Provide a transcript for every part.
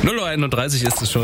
0:31 ist es schon.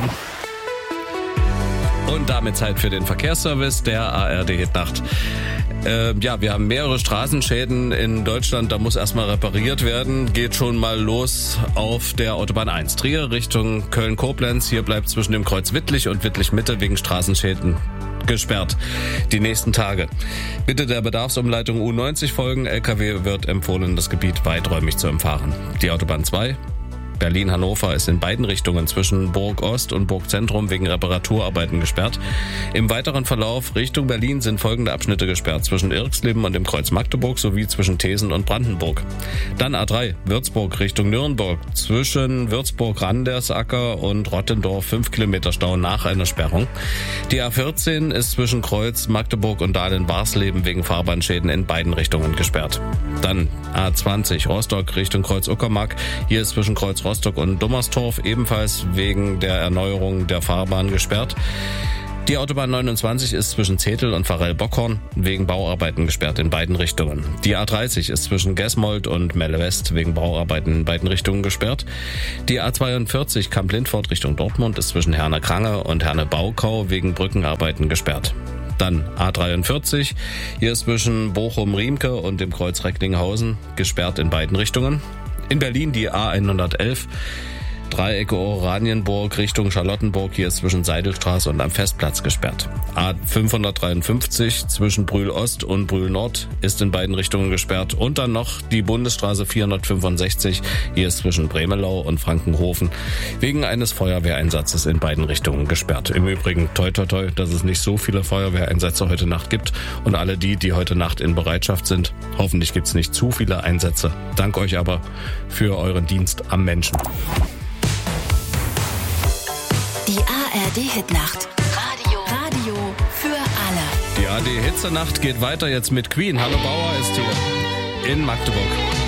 Und damit Zeit für den Verkehrsservice der ARD Hitnacht. Wir haben mehrere Straßenschäden in Deutschland, da muss erstmal repariert werden. Geht schon mal los auf der Autobahn 1 Trier Richtung Köln-Koblenz. Hier bleibt zwischen dem Kreuz Wittlich und Wittlich-Mitte wegen Straßenschäden gesperrt die nächsten Tage. Bitte der Bedarfsumleitung U90 folgen. LKW wird empfohlen, das Gebiet weiträumig zu umfahren. Die Autobahn 2 Berlin-Hannover ist in beiden Richtungen zwischen Burg Ost und Burg Zentrum wegen Reparaturarbeiten gesperrt. Im weiteren Verlauf Richtung Berlin sind folgende Abschnitte gesperrt: zwischen Irxleben und dem Kreuz Magdeburg sowie zwischen Thesen und Brandenburg. Dann A3 Würzburg Richtung Nürnberg zwischen Würzburg-Randersacker und Rottendorf 5 Kilometer Stau nach einer Sperrung. Die A14 ist zwischen Kreuz Magdeburg und Dahlen-Barsleben wegen Fahrbahnschäden in beiden Richtungen gesperrt. Dann A20 Rostock Richtung Kreuz Uckermark. Hier ist zwischen Kreuz Rostock und Dummerstorf ebenfalls wegen der Erneuerung der Fahrbahn gesperrt. Die Autobahn 29 ist zwischen Zetel und Varell-Bockhorn wegen Bauarbeiten gesperrt in beiden Richtungen. Die A30 ist zwischen Gesmold und Melle West wegen Bauarbeiten in beiden Richtungen gesperrt. Die A42 Kamp-Lindfort Richtung Dortmund ist zwischen Herne-Krange und Herne-Baukau wegen Brückenarbeiten gesperrt. Dann A43, hier ist zwischen Bochum-Riemke und dem Kreuz Recklinghausen gesperrt in beiden Richtungen. In Berlin die A111, Dreiecke Oranienburg Richtung Charlottenburg, hier ist zwischen Seidelstraße und am Festplatz gesperrt. A553 zwischen Brühl Ost und Brühl Nord ist in beiden Richtungen gesperrt. Und dann noch die Bundesstraße 465, hier ist zwischen Bremelau und Frankenhofen wegen eines Feuerwehreinsatzes in beiden Richtungen gesperrt. Im Übrigen toi toi toi, dass es nicht so viele Feuerwehreinsätze heute Nacht gibt. Und alle die heute Nacht in Bereitschaft sind, hoffentlich gibt es nicht zu viele Einsätze. Dank euch aber für euren Dienst am Menschen. Die ARD Hitnacht. Radio für alle. Die ARD Hitzenacht geht weiter jetzt mit Queen. Hallo Bauer ist hier in Magdeburg.